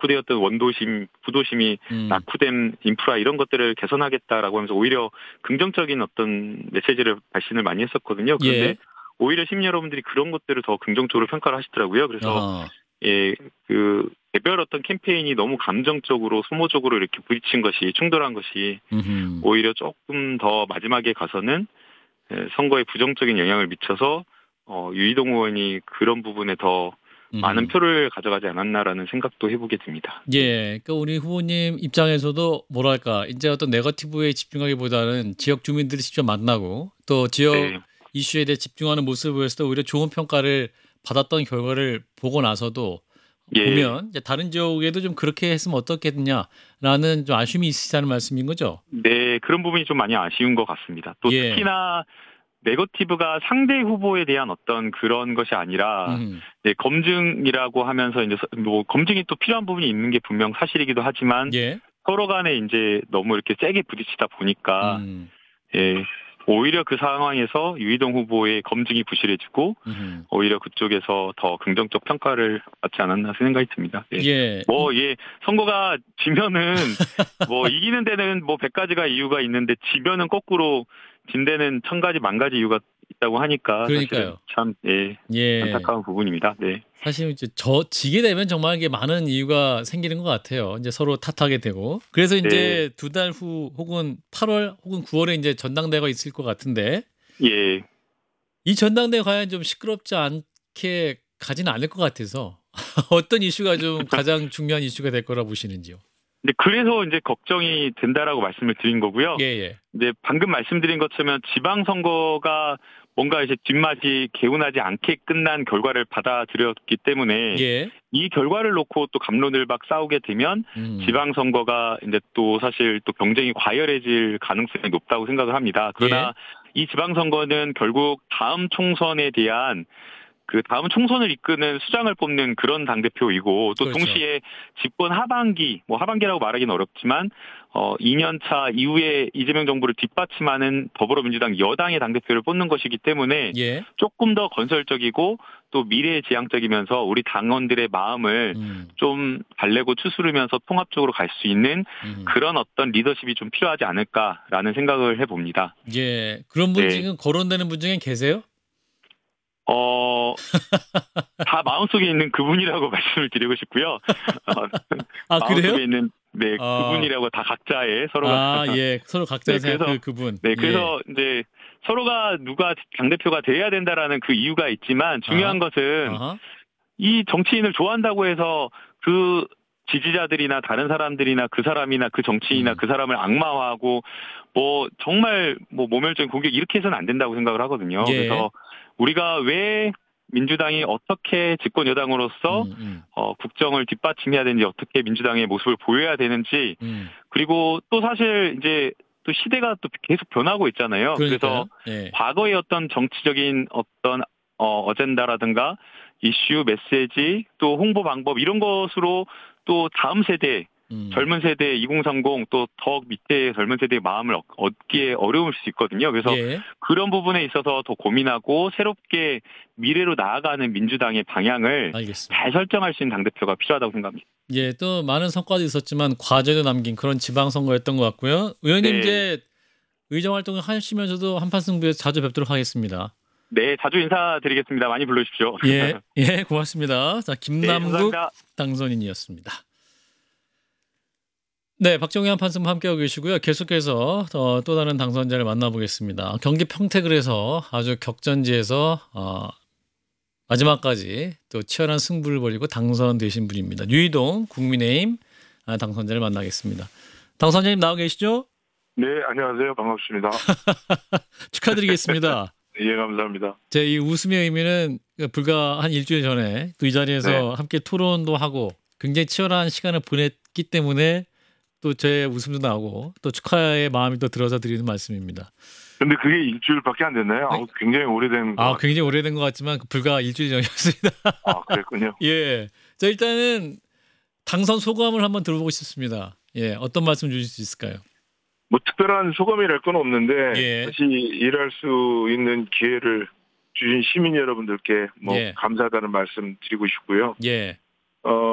낙후되었던 원도심, 부도심이 낙후된 인프라 이런 것들을 개선하겠다라고 하면서 오히려 긍정적인 어떤 메시지를 발신을 많이 했었거든요. 그런데 예. 오히려 시민 여러분들이 그런 것들을 더 긍정적으로 평가를 하시더라고요. 그래서 어허. 예, 그 개별 어떤 캠페인이 너무 감정적으로 소모적으로 이렇게 부딪힌 것이 충돌한 것이 음흠. 오히려 조금 더 마지막에 가서는 선거에 부정적인 영향을 미쳐서 유이동 의원이 그런 부분에 더 많은 표를 가져가지 않았나라는 생각도 해보게 됩니다. 예, 그러니까 우리 후보님 입장에서도 뭐랄까 이제 어떤 네거티브에 집중하기보다는 지역 주민들이 직접 만나고 또 지역 네, 이슈에 대해 집중하는 모습을 보였을 때 오히려 좋은 평가를 받았던 결과를 보고 나서도 예, 보면 이제 다른 지역에도 좀 그렇게 했으면 어떻겠느냐라는 좀 아쉬움이 있으시다는 말씀인 거죠? 네, 그런 부분이 좀 많이 아쉬운 것 같습니다. 또 예. 특히나 네거티브가 상대 후보에 대한 어떤 그런 것이 아니라 음. 검증이라고 하면서 이제 뭐 검증이 또 필요한 부분이 있는 게 분명 사실이기도 하지만 예. 서로 간에 이제 너무 이렇게 세게 부딪히다 보니까 음. 예, 오히려 그 상황에서 유이동 후보의 검증이 부실해지고 음. 오히려 그쪽에서 더 긍정적 평가를 받지 않았나 생각이 듭니다. 예. 예. 선거가 지면은 뭐 이기는 데는 뭐 100가지가 이유가 있는데 지면은 거꾸로 진 데는 1000가지 만 가지 이유가 있다고 하니까 사실은 그러니까요. 참 예. 안타까운 부분입니다. 네. 사실 이제 지게 되면 정말 이게 많은 이유가 생기는 것 같아요. 이제 서로 탓하게 되고. 그래서 네. 인제 2달 후 혹은 8월 혹은 9월에 인제 전당대회가 있을 것 같은데 예. 이 전당대회 과연 좀 시끄럽지 않게 가지는 않을 것 같아서 어떤 이슈가 좀 가장 중요한 이슈가 될 거라 보시는지요? 네, 그래서 이제 걱정이 된다라고 말씀을 드린 거고요. 예예. 이제 방금 말씀드린 것처럼 지방선거가 뭔가 이제 뒷맛이 개운하지 않게 끝난 결과를 받아들였기 때문에 예. 이 결과를 놓고 또 갑론을박 싸우게 되면 음. 지방선거가 이제 또 사실 또 경쟁이 과열해질 가능성이 높다고 생각을 합니다. 예. 그러나 이 지방선거는 결국 다음 총선에 대한 그 다음 총선을 이끄는 수장을 뽑는 그런 당대표이고 또 그렇죠. 동시에 집권 하반기, 뭐 하반기라고 말하기는 어렵지만 2년 차 이후에 이재명 정부를 뒷받침하는 더불어민주당 여당의 당대표를 뽑는 것이기 때문에 예. 조금 더 건설적이고 또 미래지향적이면서 우리 당원들의 마음을 음. 좀 달래고 추스르면서 통합적으로 갈 수 있는 음. 그런 어떤 리더십이 좀 필요하지 않을까라는 생각을 해봅니다. 예. 그런 분 네. 지금 거론되는 분 중엔 계세요? 어, 다 마음속에 있는 그분이라고 말씀을 드리고 싶고요. 어, 아 그래요? 마음속에 있는 네, 아. 그분이라고 다 각자의 서로가 예. 서로 네, 각자 생각 그래서 그분. 네, 예. 그래서 이제 서로가 누가 당대표가 돼야 된다라는 그 이유가 있지만 중요한 아하. 것은 아하. 이 정치인을 좋아한다고 해서 그 지지자들이나 다른 사람들이나 그 사람이나 그 정치인이나 음. 그 사람을 악마화하고 뭐 정말 뭐 모멸적인 공격 이렇게 해서는 안 된다고 생각을 하거든요. 예. 그래서 우리가 왜 민주당이 어떻게 집권 여당으로서 음. 국정을 뒷받침해야 되는지 어떻게 민주당의 모습을 보여야 되는지 음. 그리고 또 사실 이제 또 시대가 또 계속 변하고 있잖아요. 그래서 그러니까요. 예. 과거의 어떤 정치적인 어떤 어젠다라든가 이슈, 메시지, 또 홍보 방법 이런 것으로 또 다음 세대, 음. 젊은 세대 2030 또 더 밑에 젊은 세대의 마음을 얻기에 어려울 수 있거든요. 그래서 예. 그런 부분에 있어서 더 고민하고 새롭게 미래로 나아가는 민주당의 방향을 알겠습니다. 잘 설정할 수 있는 당대표가 필요하다고 생각합니다. 예. 또 많은 성과도 있었지만 과제도 남긴 그런 지방 선거였던 것 같고요. 의원님 네. 이제 의정 활동을 하시면서도 한판 승부에서 자주 뵙도록 하겠습니다. 네, 자주 인사드리겠습니다. 많이 불러주십시오. 예. 예. 고맙습니다. 자 네, 김남국 감사합니다. 당선인이었습니다. 네. 박정희 한판 승부 함께하고 계시고요. 계속해서 또 다른 당선자를 만나보겠습니다. 경기 평택을해서 아주 격전지에서 마지막까지 또 치열한 승부를 벌이고 당선되신 분입니다. 유이동 국민의힘 당선자를 만나겠습니다. 당선자님 나와 계시죠? 네, 안녕하세요. 반갑습니다. 축하드리겠습니다. 예, 감사합니다. 제 이 웃음의 의미는 불과 한 일주일 전에 또 이 네. 자리에서 함께 토론도 하고 굉장히 치열한 시간을 보냈기 때문에 또 제 웃음도 나오고 또 축하의 마음이 또 들어서 드리는 말씀입니다. 근데 그게 일주일밖에 안 됐나요? 네. 굉장히 오래된 것 같아요. 굉장히 오래된 것 같지만 불과 일주일 전이었습니다. 그랬군요. 예. 자, 일단은 당선 소감을 한번 들어보고 싶습니다. 예. 어떤 말씀 주실 수 있을까요? 뭐 특별한 소감이랄 건 없는데 예. 다시 일할 수 있는 기회를 주신 시민 여러분들께 뭐 예. 감사하다는 말씀 드리고 싶고요. 예. 어,